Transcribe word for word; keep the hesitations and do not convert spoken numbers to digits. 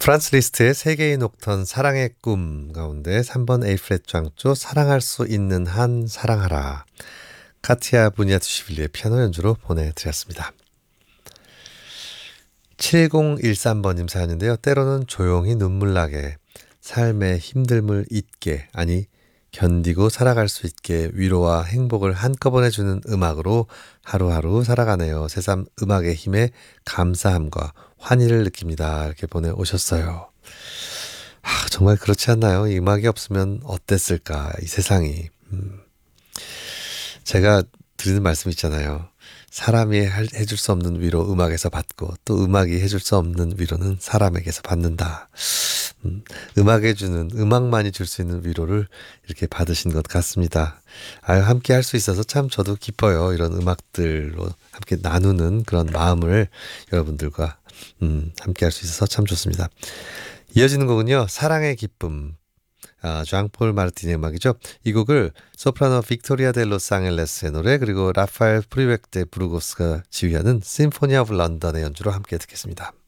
프란츠 리스트의 세 개의 녹턴 사랑의 꿈 가운데 삼 번 A 플랫 장조 사랑할 수 있는 한 사랑하라. 카티아 부니아투시빌리의 피아노 연주로 보내드렸습니다. 칠공일삼 번님 사연인데요. 때로는 조용히 눈물 나게 삶의 힘듦을 잊게 아니 견디고 살아갈 수 있게 위로와 행복을 한꺼번에 주는 음악으로 하루하루 살아가네요. 새삼 음악의 힘에 감사함과 환희를 느낍니다. 이렇게 보내오셨어요. 아, 정말 그렇지 않나요? 이 음악이 없으면 어땠을까? 이 세상이. 음. 제가 드리는 말씀 있잖아요. 사람이 할- 해줄 수 없는 위로 음악에서 받고 또 음악이 해줄 수 없는 위로는 사람에게서 받는다. 음, 음악에 주는 음악만이 줄 수 있는 위로를 이렇게 받으신 것 같습니다. 아유, 함께 할 수 있어서 참 저도 기뻐요. 이런 음악들로 함께 나누는 그런 마음을 여러분들과 음, 함께 할 수 있어서 참 좋습니다. 이어지는 곡은요. 사랑의 기쁨. 아, 장폴 마르티니의 음악이죠. 이 곡을 소프라노 빅토리아 델 로스앙헬레스의 노래 그리고 라파엘 프리벡 데 브루고스가 지휘하는 심포니 오브 런던의 연주로 함께 듣겠습니다.